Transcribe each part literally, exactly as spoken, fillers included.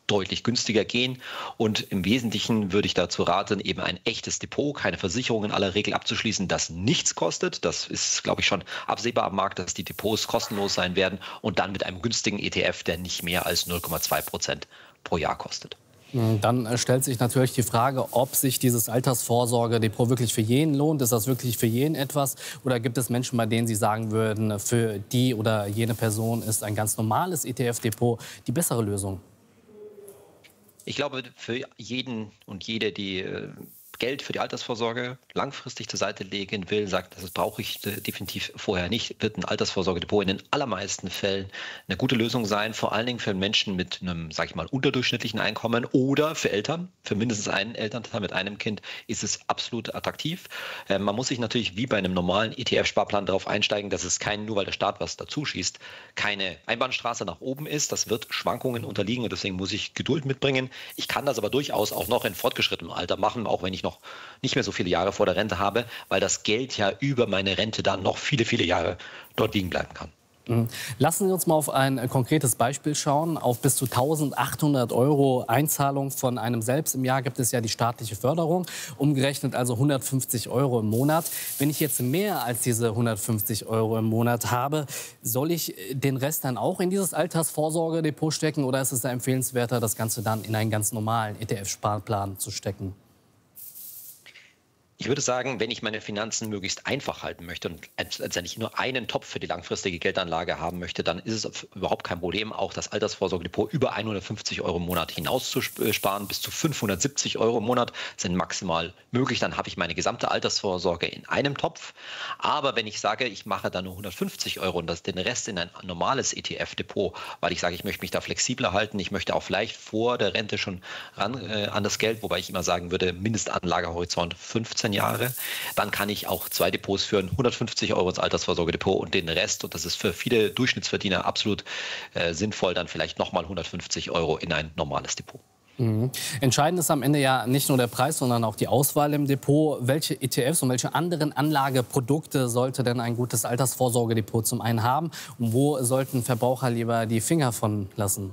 deutlich günstiger gehen. Und im Wesentlichen würde ich dazu raten, eben ein echtes Depot, keine Versicherung in aller Regel abzuschließen, das nichts kostet. Das ist, glaube ich, schon absehbar am Markt, dass die Depots kostenlos sein werden und dann mit einem günstigen E T F, der nicht mehr als null Komma zwei Prozent pro Jahr kostet. Dann stellt sich natürlich die Frage, ob sich dieses Altersvorsorgedepot wirklich für jeden lohnt. Ist das wirklich für jeden etwas? Oder gibt es Menschen, bei denen Sie sagen würden, für die oder jene Person ist ein ganz normales E T F-Depot die bessere Lösung? Ich glaube, für jeden und jede, die äh, Geld für die Altersvorsorge langfristig zur Seite legen will, sagt, das brauche ich definitiv vorher nicht, wird ein Altersvorsorgedepot in den allermeisten Fällen eine gute Lösung sein, vor allen Dingen für Menschen mit einem, sage ich mal, unterdurchschnittlichen Einkommen oder für Eltern, für mindestens einen Elternteil mit einem Kind ist es absolut attraktiv. Äh, man muss sich natürlich wie bei einem normalen E T F-Sparplan darauf einsteigen, dass es kein, nur weil der Staat was dazu schießt, keine Einbahnstraße nach oben ist. Das wird Schwankungen unterliegen und deswegen muss ich Geduld mitbringen. Ich kann das aber durchaus auch noch in fortgeschrittenem Alter machen, auch wenn ich noch nicht mehr so viele Jahre vor der Rente habe, weil das Geld ja über meine Rente dann noch viele, viele Jahre dort liegen bleiben kann. Lassen Sie uns mal auf ein konkretes Beispiel schauen. Auf bis zu eintausendachthundert Euro Einzahlung von einem selbst im Jahr gibt es ja die staatliche Förderung, umgerechnet also hundertfünfzig Euro im Monat. Wenn ich jetzt mehr als diese hundertfünfzig Euro im Monat habe, soll ich den Rest dann auch in dieses Altersvorsorgedepot stecken oder ist es da empfehlenswerter, das Ganze dann in einen ganz normalen E T F-Sparplan zu stecken? Ich würde sagen, wenn ich meine Finanzen möglichst einfach halten möchte und letztendlich nur einen Topf für die langfristige Geldanlage haben möchte, dann ist es überhaupt kein Problem, auch das Altersvorsorgedepot über hundertfünfzig Euro im Monat hinaus zu sparen. Bis zu fünfhundertsiebzig Euro im Monat sind maximal möglich. Dann habe ich meine gesamte Altersvorsorge in einem Topf. Aber wenn ich sage, ich mache da nur hundertfünfzig Euro und das, den Rest in ein normales E T F-Depot, weil ich sage, ich möchte mich da flexibler halten, ich möchte auch vielleicht vor der Rente schon ran äh, an das Geld, wobei ich immer sagen würde, Mindestanlagehorizont fünfzehn Jahre, dann kann ich auch zwei Depots führen, hundertfünfzig Euro ins Altersvorsorgedepot und den Rest, und das ist für viele Durchschnittsverdiener absolut äh, sinnvoll, dann vielleicht nochmal hundertfünfzig Euro in ein normales Depot. Mhm. Entscheidend ist am Ende ja nicht nur der Preis, sondern auch die Auswahl im Depot. Welche E T Fs und welche anderen Anlageprodukte sollte denn ein gutes Altersvorsorgedepot zum einen haben? Und wo sollten Verbraucher lieber die Finger von lassen?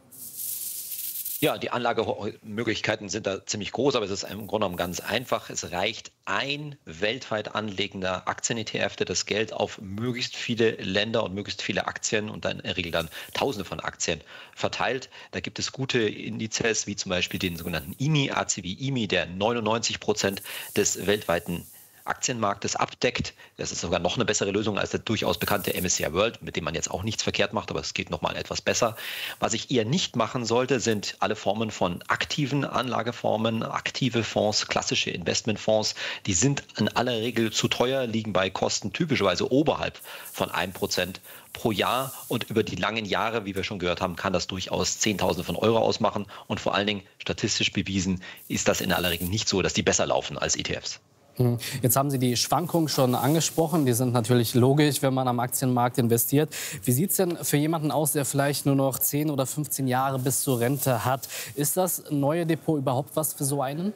Ja, die Anlagemöglichkeiten sind da ziemlich groß, aber es ist im Grunde genommen ganz einfach. Es reicht ein weltweit anlegender Aktien-E T F, der das Geld auf möglichst viele Länder und möglichst viele Aktien und dann in der Regel dann Tausende von Aktien verteilt. Da gibt es gute Indizes, wie zum Beispiel den sogenannten I M I, A C wie I M I, der neunundneunzig Prozent des weltweiten Aktienmarktes abdeckt. Das ist sogar noch eine bessere Lösung als der durchaus bekannte M S C I World, mit dem man jetzt auch nichts verkehrt macht, aber es geht noch mal etwas besser. Was ich eher nicht machen sollte, sind alle Formen von aktiven Anlageformen, aktive Fonds, klassische Investmentfonds. Die sind in aller Regel zu teuer, liegen bei Kosten typischerweise oberhalb von einem Prozent pro Jahr und über die langen Jahre, wie wir schon gehört haben, kann das durchaus Zehntausende von Euro ausmachen und vor allen Dingen statistisch bewiesen ist das in aller Regel nicht so, dass die besser laufen als E T Fs. Jetzt haben Sie die Schwankungen schon angesprochen. Die sind natürlich logisch, wenn man am Aktienmarkt investiert. Wie sieht es denn für jemanden aus, der vielleicht nur noch zehn oder fünfzehn Jahre bis zur Rente hat? Ist das neue Depot überhaupt was für so einen?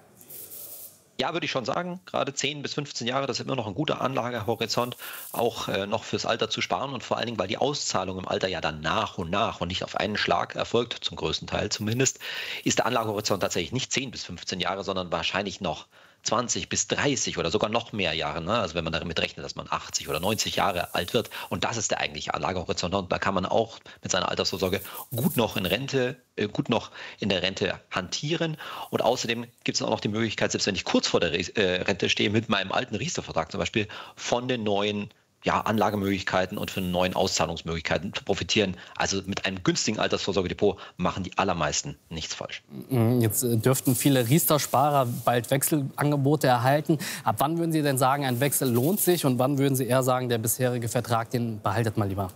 Ja, würde ich schon sagen. Gerade zehn bis fünfzehn Jahre, das ist immer noch ein guter Anlagehorizont, auch äh, noch fürs Alter zu sparen. Und vor allen Dingen, weil die Auszahlung im Alter ja dann nach und nach und nicht auf einen Schlag erfolgt, zum größten Teil zumindest, ist der Anlagehorizont tatsächlich nicht zehn bis fünfzehn Jahre, sondern wahrscheinlich noch zwanzig bis dreißig oder sogar noch mehr Jahre. Ne? Also wenn man damit rechnet, dass man achtzig oder neunzig Jahre alt wird. Und das ist der eigentliche Anlagehorizont. Und da kann man auch mit seiner Altersvorsorge gut noch in Rente, äh, gut noch in der Rente hantieren. Und außerdem gibt es auch noch die Möglichkeit, selbst wenn ich kurz vor der Re äh, Rente stehe, mit meinem alten Riester-Vertrag zum Beispiel von den neuen ja, Anlagemöglichkeiten und von neuen Auszahlungsmöglichkeiten zu profitieren. Also mit einem günstigen Altersvorsorgedepot machen die allermeisten nichts falsch. Jetzt dürften viele Riester-Sparer bald Wechselangebote erhalten. Ab wann würden Sie denn sagen, ein Wechsel lohnt sich und wann würden Sie eher sagen, der bisherige Vertrag, den behaltet mal lieber?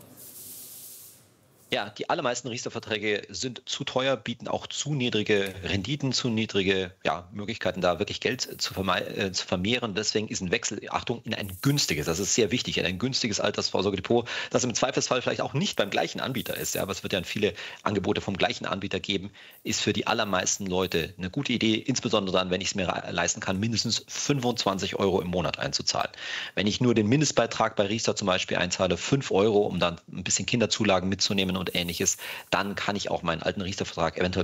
Ja, die allermeisten Riester-Verträge sind zu teuer, bieten auch zu niedrige Renditen, zu niedrige ja, Möglichkeiten, da wirklich Geld zu, äh, zu vermehren. Deswegen ist ein Wechsel, Achtung, in ein günstiges, das ist sehr wichtig, in ein günstiges Altersvorsorgedepot, das im Zweifelsfall vielleicht auch nicht beim gleichen Anbieter ist. Ja, aber es wird ja viele Angebote vom gleichen Anbieter geben, ist für die allermeisten Leute eine gute Idee, insbesondere dann, wenn ich es mir leisten kann, mindestens fünfundzwanzig Euro im Monat einzuzahlen. Wenn ich nur den Mindestbeitrag bei Riester zum Beispiel einzahle, fünf Euro, um dann ein bisschen Kinderzulagen mitzunehmen und Ähnliches, dann kann ich auch meinen alten Riester-Vertrag eventuell